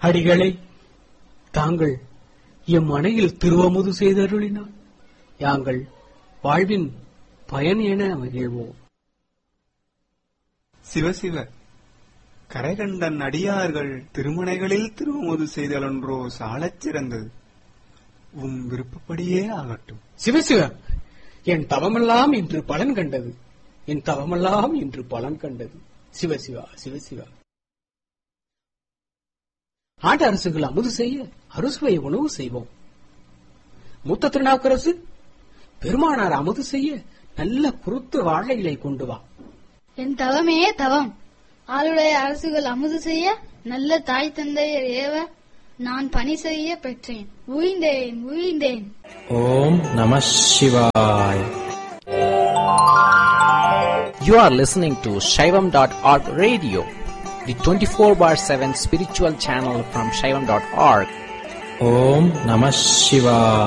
அடிகளை தாங்கள் எம் மனையில் திருவமுது செய்தருளினார் யாங்கள் வாழ்வின் பயன் என மகிழ்வோம். சிவசிவ, கரைகண்டன் அடியார்கள் திருமணைகளில் திருவமுது செய்தலொன்றோ சாலச் சிறந்தது. உம் விருப்பப்படியே ஆகட்டும். சிவசிவ, என் தவமெல்லாம் இன்று பலன் கண்டது. என் தவமெல்லாம் இன்று பலன் கண்டது. சிவசிவா, சிவசிவா. ஆண்ட அரசுகள் அமுது செய்ய அறுசுவை உணவு செய்வோம். மூத்த திருநாவுக்கரசு, பெருமானார் அமுது செய்ய நல்ல குருத்து வாழை இலை கொண்டு வா. என் தவமே தவம். ஆளுடைய அரசுகள் அமுது செய்ய நல்ல தாய் தந்தையர் ஏவ நான் பணி செய்ய பெற்றேன். உயிர்ந்தேன் உயிர்ந்தேன். ஓம் நம சிவாய. You are listening to Shaivam.org radio, the 24/7 spiritual channel from Shaivam.org. Om Namah Shivaya.